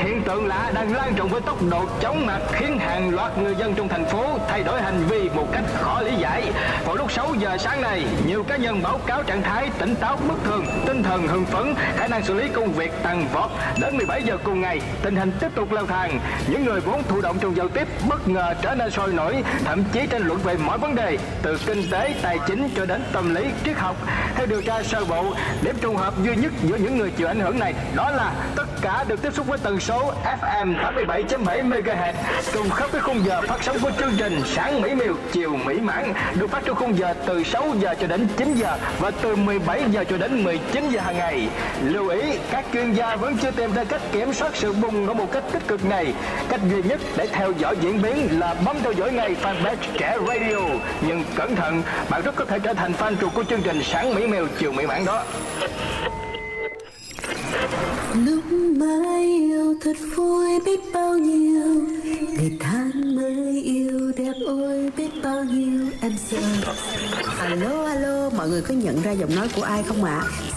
hiện tượng lạ đang lan rộng với tốc độ chóng mặt, khiến hàng loạt người dân trong thành phố thay đổi hành vi một cách khó lý giải. Vào lúc 6 giờ sáng nay, nhiều cá nhân báo cáo trạng thái tỉnh táo bất thường, tinh thần hưng phấn, khả năng xử lý công việc tăng vọt. Đến 17 giờ cùng ngày, tình hình tiếp tục leo thang. Những người vốn thụ động trong giao tiếp bất ngờ trở nên sôi nổi, thậm chí tranh luận về mọi vấn đề, từ kinh tế, tài chính cho đến tâm lý, triết học. Theo điều tra sơ bộ, điểm trùng hợp duy nhất giữa những người chịu ảnh hưởng này đó là tất cả được tiếp xúc với tần số FM 87.7 MHz, trùng khớp với khung giờ phát sóng của chương trình Sáng mỹ miều, chiều mỹ mãn, được phát trong khung giờ từ 6 giờ cho đến 9 giờ và từ 17 giờ cho đến 19 giờ hàng ngày. Lưu ý, các chuyên gia vẫn chưa tìm ra cách kiểm soát sự bùng nổ một cách tích cực này. Cách duy nhất để theo dõi diễn biến là bấm theo dõi ngay fanpage Trẻ Radio. Nhưng cẩn thận, bạn rất có thể trở thành fan ruột của chương trình Sáng mỹ miều, chiều mỹ mãn đó. Lúc mới yêu thật vui biết bao nhiêu, ngày tháng mới yêu đẹp ôi biết bao nhiêu. Em sợ. Alo, mọi người có nhận ra giọng nói của ai không ạ?